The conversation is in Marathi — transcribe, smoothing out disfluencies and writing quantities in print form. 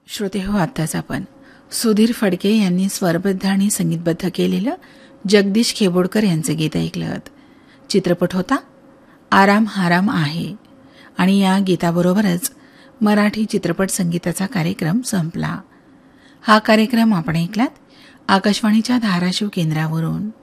श्रोते हो, आत्ताच आपण सुधीर फडके यांनी स्वरबद्ध आणि संगीतबद्ध केलेलं जगदीश खेबोडकर यांचं गीत ऐकलं. चित्रपट होता आराम हाराम आहे. आणि या गीताबरोबरच मराठी चित्रपट संगीताचा कार्यक्रम संपला. हा कार्यक्रम आपण ऐकलात आकाशवाणीच्या धाराशिव केंद्रावरून.